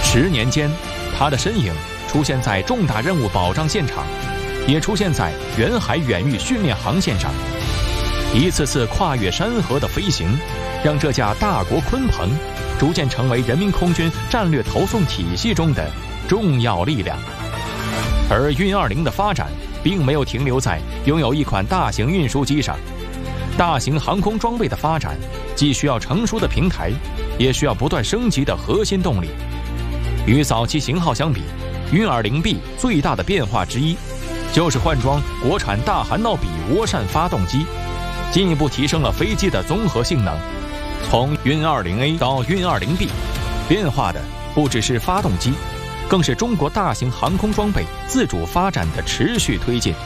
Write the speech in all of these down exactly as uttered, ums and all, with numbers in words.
十年间，他的身影出现在重大任务保障现场，也出现在远海远域训练航线上。一次次跨越山河的飞行，让这架大国鲲鹏逐渐成为人民空军战略投送体系中的重要力量。而运二零的发展并没有停留在拥有一款大型运输机上，大型航空装备的发展既需要成熟的平台，也需要不断升级的核心动力。与早期型号相比，运二零 B 最大的变化之一，就是换装国产大涵道比涡扇发动机，进一步提升了飞机的综合性能。从运二零 A 到运二零 B， 变化的不只是发动机，更是中国大型航空装备自主发展的持续推进。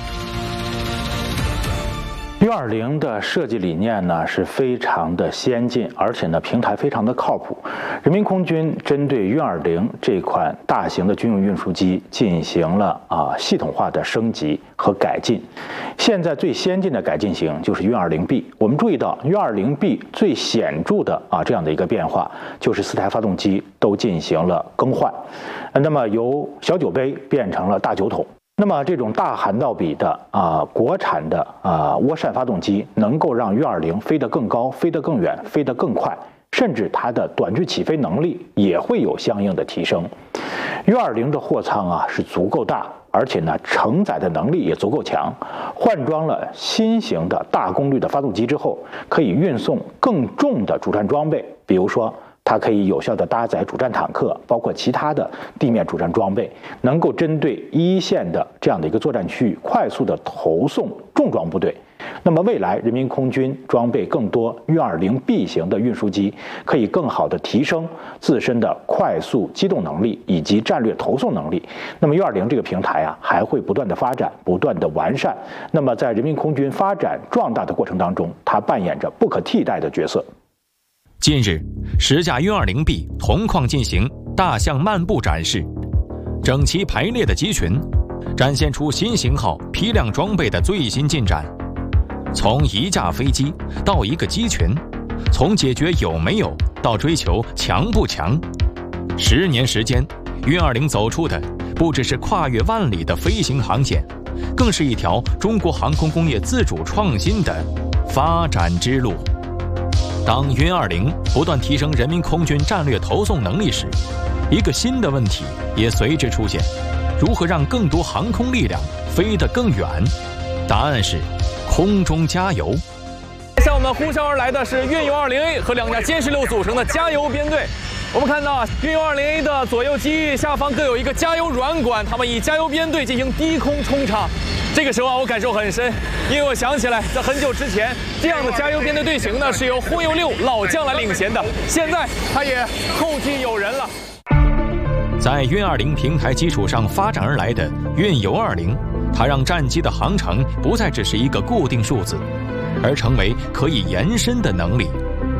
运二零的设计理念呢是非常的先进，而且呢平台非常的靠谱。人民空军针对运二零这款大型的军用运输机进行了啊系统化的升级和改进。现在最先进的改进型就是运二零 B。我们注意到运二零 B 最显著的啊这样的一个变化，就是四台发动机都进行了更换，那么由小酒杯变成了大酒桶。那么这种大涵道比的啊、呃、国产的啊、呃、涡扇发动机，能够让运二零飞得更高、飞得更远、飞得更快，甚至它的短距起飞能力也会有相应的提升。运二零的货舱啊是足够大，而且呢承载的能力也足够强。换装了新型的大功率的发动机之后，可以运送更重的主战装备，比如说它可以有效地搭载主战坦克，包括其他的地面主战装备，能够针对一线的这样的一个作战区域快速地投送重装部队。那么未来人民空军装备更多运二零 B 型的运输机，可以更好地提升自身的快速机动能力以及战略投送能力。那么运二零这个平台啊，还会不断地发展，不断地完善。那么在人民空军发展壮大的过程当中，它扮演着不可替代的角色。 近日，十架运二零 B 同框进行大象漫步展示，整齐排列的机群展现出新型号批量装备的最新进展。从一架飞机到一个机群，从解决有没有到追求强不强，十年时间，运二零走出的不只是跨越万里的飞行航线，更是一条中国航空工业自主创新的发展之路。当运二零不断提升人民空军战略投送能力时，一个新的问题也随之出现：如何让更多航空力量飞得更远？答案是空中加油。 向我们呼啸而来的是运油二零 A 和两架歼十六组成的加油编队。我们看到啊，运油二零 A 的左右机翼下方各有一个加油软管，他们以加油编队进行低空冲场。这个时候啊，我感受很深，因为我想起来，在很久之前，这样的加油编队队形呢是由轰油六老将来领衔的，现在他也后继有人了。 在运二零平台基础上发展而来的运油二零，它让战机的航程不再只是一个固定数字，而成为可以延伸的能力。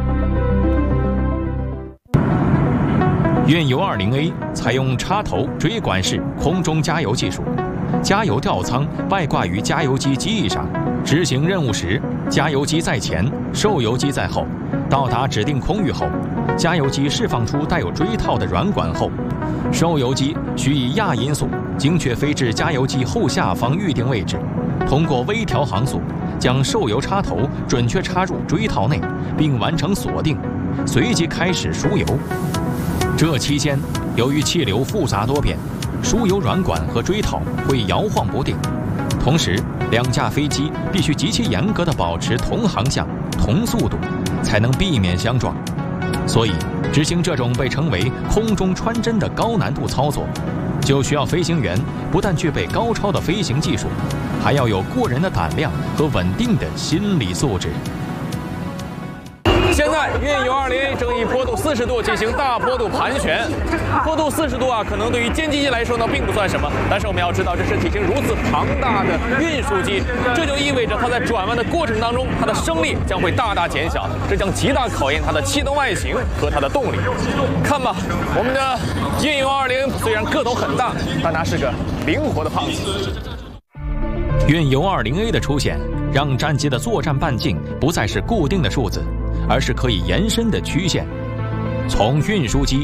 运油二零 A 采用插头锥管式空中加油技术，加油吊舱外挂于加油机机翼上，执行任务时，加油机在前，受油机在后。到达指定空域后，加油机释放出带有锥套的软管后，受油机需以亚音速精确飞至加油机后下方预定位置，通过微调航速，将受油插头准确插入锥套内，并完成锁定，随即开始输油。这期间，由于气流复杂多变，输油软管和锥套会摇晃不定，同时两架飞机必须极其严格地保持同航向、同速度，才能避免相撞。所以，执行这种被称为空中穿针的高难度操作，就需要飞行员不但具备高超的飞行技术，还要有过人的胆量和稳定的心理素质。 现在运油二零 A 正以坡度四十度进行大坡度盘旋，坡度四十度啊，可能对于歼击机来说呢并不算什么，但是我们要知道，这是体型如此庞大的运输机，这就意味着它在转弯的过程当中，它的升力将会大大减小，这将极大考验它的气动外形和它的动力。看吧，我们的运油二零虽然个头很大，但它是个灵活的胖子。 运油二零 A 的出现，让战机的作战半径不再是固定的数字，而是可以延伸的曲线。从运输机